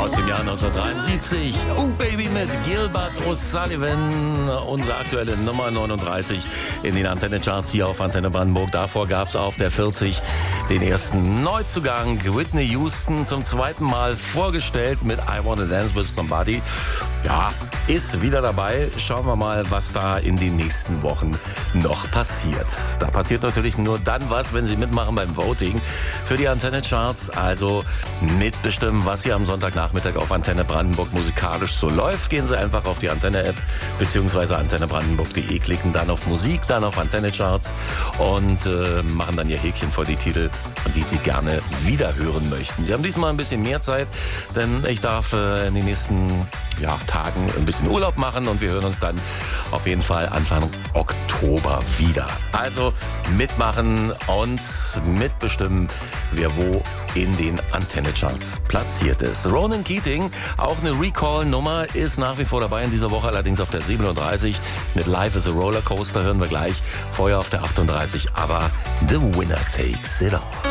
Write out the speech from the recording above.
aus dem Jahr 1973. Oh Baby mit Gilbert O'Sullivan, unsere aktuelle Nummer 39 in den Antenne-Charts hier auf Antenne Brandenburg. Davor gab es auf der 40 den ersten Neuzugang. Whitney Houston zum zweiten Mal vorgestellt mit I Wanna Dance With Somebody. Ja, ist wieder dabei. Schauen wir mal, was da in den nächsten Wochen noch passiert. Da passiert natürlich nur dann was, wenn Sie mitmachen beim Voting für die Antenne-Charts. Also mitbestimmen, was hier am Sonntagnachmittag auf Antenne Brandenburg musikalisch so läuft. Gehen Sie einfach auf die Antenne-App bzw. antennebrandenburg.de, klicken dann auf Musik, dann auf Antenne-Charts und machen dann Ihr Häkchen vor die Titel, die Sie gerne wieder hören möchten. Sie haben diesmal ein bisschen mehr Zeit, denn ich darf in den nächsten Tagen ein bisschen Urlaub machen und wir hören uns dann auf jeden Fall Anfang Oktober wieder. Also mitmachen und mitbestimmen, wer wo in den Antenne-Charts platziert ist. Ronan Keating, auch eine Recall-Nummer, ist nach wie vor dabei in dieser Woche, allerdings auf der 37 mit Life is a Rollercoaster hören wir gleich. Vorher auf der 38, aber The Winner Takes It All.